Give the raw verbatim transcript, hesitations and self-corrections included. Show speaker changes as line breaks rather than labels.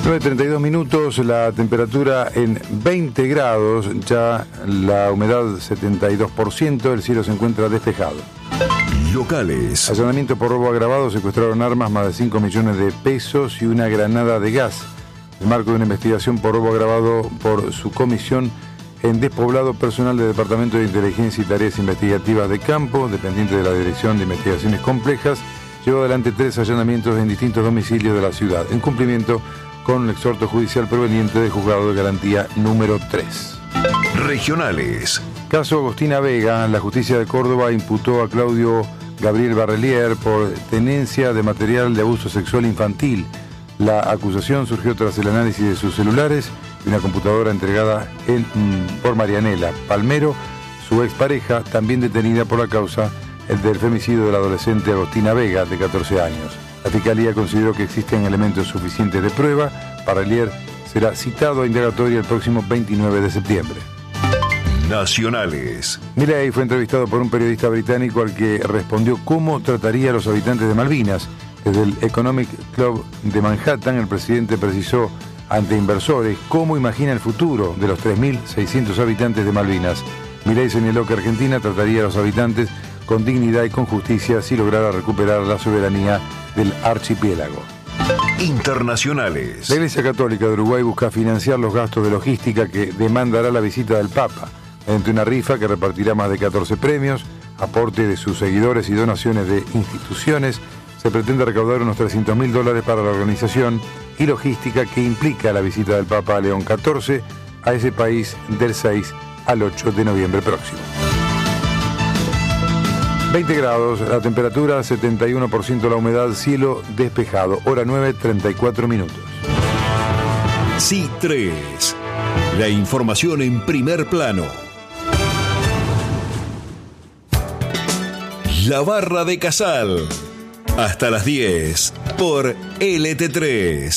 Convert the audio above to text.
nueve treinta y dos minutos, la temperatura en veinte grados, ya la humedad setenta y dos por ciento, el cielo se encuentra despejado.
Locales.
Allanamiento por robo agravado, secuestraron armas, más de cinco millones de pesos y una granada de gas. En el marco de una investigación por robo agravado por su comisión en despoblado, personal del Departamento de Inteligencia y Tareas Investigativas de Campo, dependiente de la Dirección de Investigaciones Complejas, llevó adelante tres allanamientos en distintos domicilios de la ciudad, en cumplimiento con un exhorto judicial proveniente del Juzgado de Garantía número tres.
Regionales.
Caso Agostina Vega. La justicia de Córdoba imputó a Claudio Gabriel Barrelier por tenencia de material de abuso sexual infantil. La acusación surgió tras el análisis de sus celulares y una computadora entregada en, por Marianela Palmero, su expareja, también detenida por la causa del femicidio del adolescente Agostina Vega, de catorce años. La Fiscalía consideró que existen elementos suficientes de prueba. Barrelier será citado a indagatoria el próximo veintinueve de septiembre.
Nacionales.
Milei fue entrevistado por un periodista británico al que respondió cómo trataría a los habitantes de Malvinas. Desde el Economic Club de Manhattan, el presidente precisó ante inversores cómo imagina el futuro de los tres mil seiscientos habitantes de Malvinas. Milei señaló que Argentina trataría a los habitantes con dignidad y con justicia si lograra recuperar la soberanía del archipiélago.
Internacionales.
La Iglesia Católica de Uruguay busca financiar los gastos de logística que demandará la visita del Papa, mediante una rifa que repartirá más de catorce premios, aporte de sus seguidores y donaciones de instituciones. Se pretende recaudar unos trescientos mil dólares para la organización y logística que implica la visita del Papa a León catorce a ese país del seis al ocho de noviembre próximo. veinte grados, la temperatura, setenta y uno por ciento la humedad, cielo despejado, hora nueve treinta y cuatro minutos.
C tres. La información en primer plano. La Barra de Casal. Hasta las diez por L T tres.